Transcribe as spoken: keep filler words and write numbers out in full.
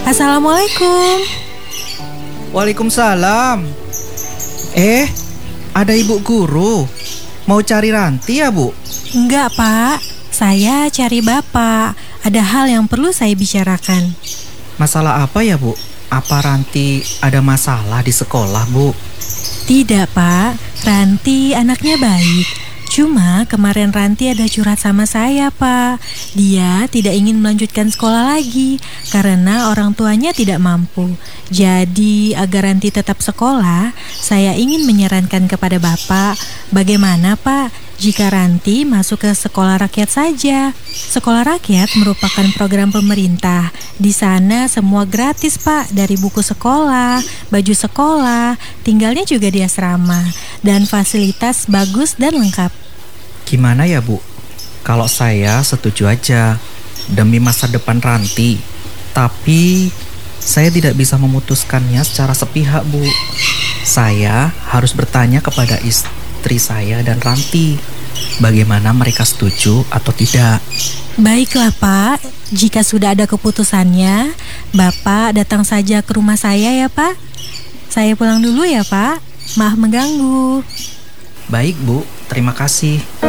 Assalamualaikum. Waalaikumsalam. Eh, ada ibu guru. Mau cari Ranti ya, Bu? Enggak, Pak. Saya cari Bapak. Ada hal yang perlu saya bicarakan. Masalah apa ya, Bu? Apa Ranti ada masalah di sekolah, Bu? Tidak, Pak. Ranti anaknya baik. Cuma kemarin Ranti ada curhat sama saya, Pak. Dia tidak ingin melanjutkan sekolah lagi karena orang tuanya tidak mampu. Jadi agar Ranti tetap sekolah, saya ingin menyarankan kepada Bapak, bagaimana Pak jika Ranti masuk ke sekolah rakyat saja. Sekolah rakyat merupakan program pemerintah. Di sana semua gratis, Pak, dari buku sekolah, baju sekolah, tinggalnya juga di asrama, dan fasilitas bagus dan lengkap. Gimana ya, Bu? Kalau saya setuju aja demi masa depan Ranti. Tapi saya tidak bisa memutuskannya secara sepihak, Bu. Saya harus bertanya kepada istri saya dan Ranti, bagaimana mereka setuju atau tidak. Baiklah, Pak. Jika sudah ada keputusannya, Bapak datang saja ke rumah saya ya, Pak. Saya pulang dulu ya, Pak. Maaf mengganggu. Baik, Bu. Terima kasih.